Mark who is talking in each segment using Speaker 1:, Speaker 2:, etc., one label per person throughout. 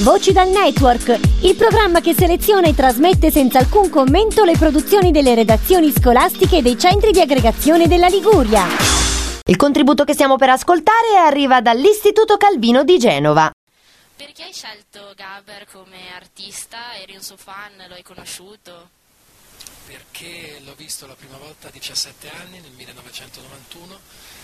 Speaker 1: Voci dal Network, il programma che seleziona e trasmette senza alcun commento le produzioni delle redazioni scolastiche e dei centri di aggregazione della Liguria. Il contributo che stiamo per ascoltare arriva dall'Istituto Calvino di Genova.
Speaker 2: Perché hai scelto Gaber come artista? Eri un suo fan? Lo hai conosciuto?
Speaker 3: Perché l'ho visto la prima volta a 17 anni, nel 1991,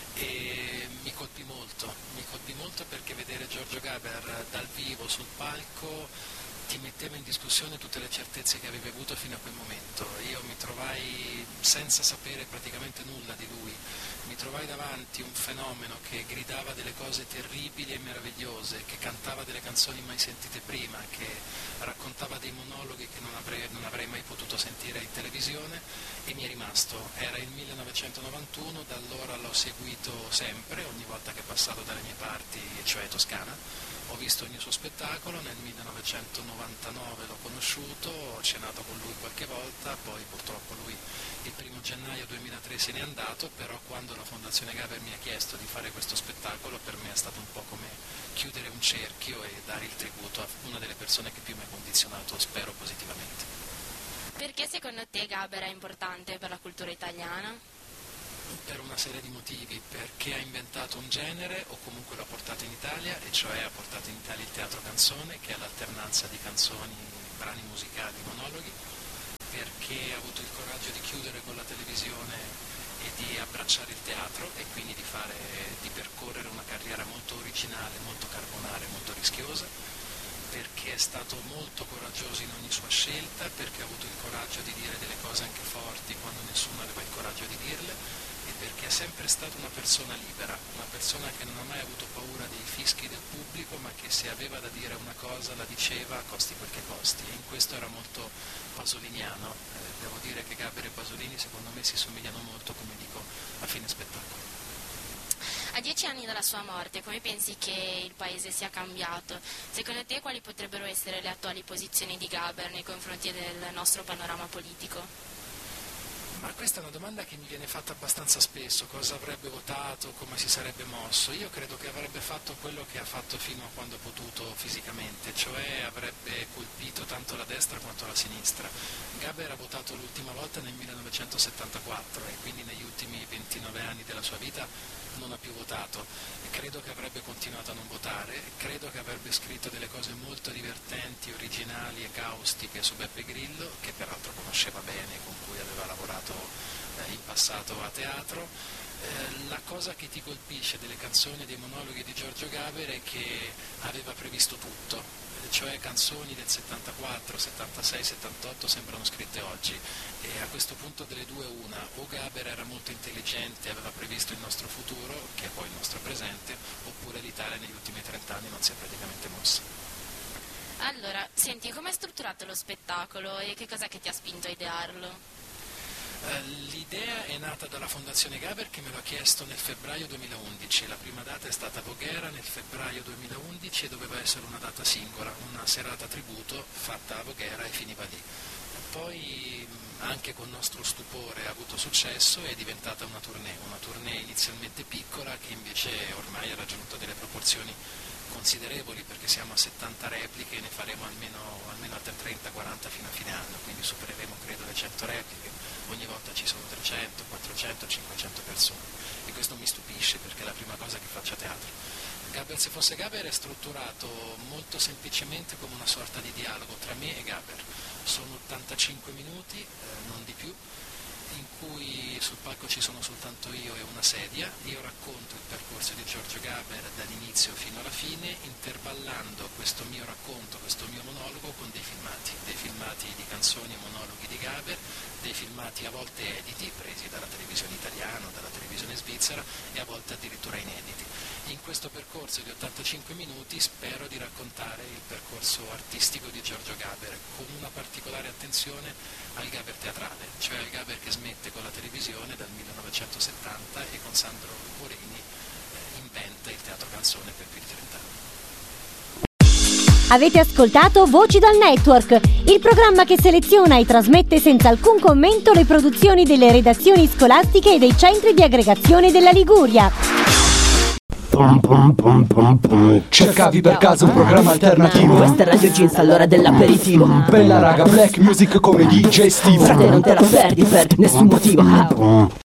Speaker 3: e mi colpì molto perché vedere Giorgio Gaber dal vivo sul palco ti metteva in discussione tutte le certezze che avevi avuto fino a quel momento. Io mi trovai senza sapere praticamente nulla di lui, mi trovai davanti un fenomeno che gridava delle cose terribili e meravigliose, che cantava delle canzoni mai sentite prima, che raccontava dei monologhi che non avrei mai potuto sentire in televisione, e mi è rimasto. Era il 1991, da allora l'ho seguito sempre, ogni volta che è passato dalle mie parti, cioè Toscana. Ho visto ogni suo spettacolo, nel 1999 l'ho conosciuto, ho cenato con lui qualche volta, poi purtroppo lui il 1 gennaio 2003 se n'è andato, però quando la Fondazione Gaber mi ha chiesto di fare questo spettacolo, per me è stato un po' come chiudere un cerchio e dare il tributo a una delle persone che più mi ha condizionato, spero positivamente.
Speaker 2: Perché secondo te Gaber è importante per la cultura italiana?
Speaker 3: Per una serie di motivi, perché ha inventato un genere, o comunque l'ha portato in Italia, e cioè ha portato in Italia il teatro canzone, che è l'alternanza di canzoni, brani musicali, monologhi, perché ha avuto il coraggio di chiudere con la televisione e di abbracciare il teatro, e quindi di percorrere una carriera molto originale, molto carbonare, molto rischiosa, perché è stato molto coraggioso in ogni sua scelta, perché ha avuto il coraggio di dire delle cose anche forti quando nessuno aveva il coraggio di dirle, perché è sempre stata una persona libera, una persona che non ha mai avuto paura dei fischi del pubblico, ma che se aveva da dire una cosa la diceva, costi quel che costi, e in questo era molto pasoliniano. Devo dire che Gaber e Pasolini secondo me si somigliano molto, come dico, a fine spettacolo.
Speaker 2: A 10 anni dalla sua morte, come pensi che il paese sia cambiato? Secondo te quali potrebbero essere le attuali posizioni di Gaber nei confronti del nostro panorama politico?
Speaker 3: Ma questa è una domanda che mi viene fatta abbastanza spesso: cosa avrebbe votato, come si sarebbe mosso. Io credo che avrebbe fatto quello che ha fatto fino a quando ha potuto fisicamente, cioè avrebbe colpito tanto la destra quanto la sinistra. Gaber ha votato l'ultima volta nel 1974 e quindi negli ultimi 29 anni della sua vita non ha più votato. Credo che avrebbe continuato a non votare, credo che avrebbe scritto delle cose molto divertenti, originali e caustiche su Beppe Grillo, che peraltro conosceva bene, con cui aveva lavorato in passato a teatro. La cosa che ti colpisce delle canzoni e dei monologhi di Giorgio Gaber è che aveva previsto tutto, cioè canzoni del 74, 76, 78 sembrano scritte oggi, e a questo punto delle due una: o Gaber era molto intelligente e aveva previsto il nostro futuro, che è poi il nostro presente, oppure l'Italia negli ultimi 30 anni non si è praticamente mossa.
Speaker 2: Allora, senti, com'è strutturato lo spettacolo e che cos'è che ti ha spinto a idearlo?
Speaker 3: L'idea è nata dalla Fondazione Gaber, che me l'ha chiesto nel febbraio 2011, la prima data è stata a Voghera nel febbraio 2011 e doveva essere una data singola, una serata tributo fatta a Voghera e finiva lì. Poi anche con nostro stupore ha avuto successo e è diventata una tournée inizialmente piccola, che invece ormai ha raggiunto delle proporzioni considerevoli, perché siamo a 70 repliche e ne faremo almeno altre 30-40 fino a fine anno, quindi supereremo credo le 100 repliche, ogni volta ci sono 300, 400, 500 persone, e questo mi stupisce perché è la prima cosa che faccio a teatro. Gaber se fosse Gaber è strutturato molto semplicemente come una sorta di dialogo tra me e Gaber. Sono 85 minuti, non di più, in cui sul palco ci sono soltanto io e una sedia. Io racconto il percorso di Giorgio Gaber dall'inizio fino alla fine, intervallando questo mio racconto, questo mio monologo con dei filmati di canzoni e monologhi di Gaber, dei filmati a volte editi, presi dalla televisione italiana, dalla televisione svizzera, e a volte addirittura inediti. In questo percorso di 85 minuti spero di raccontare il percorso artistico di Giorgio Gaber, con una particolare attenzione al Gaber teatrale, cioè al Gaber che smette con la televisione dal 1970 e con Sandro Borini inventa il teatro canzone per più di 30 anni.
Speaker 1: Avete ascoltato Voci dal Network, il programma che seleziona e trasmette senza alcun commento le produzioni delle redazioni scolastiche e dei centri di aggregazione della Liguria.
Speaker 4: Cercavi per caso un programma alternativo?
Speaker 5: Questa è Radio Jeans all'ora dell'aperitivo.
Speaker 4: Bella raga, black music come DJ Steve.
Speaker 5: Frate non te la perdi per nessun motivo.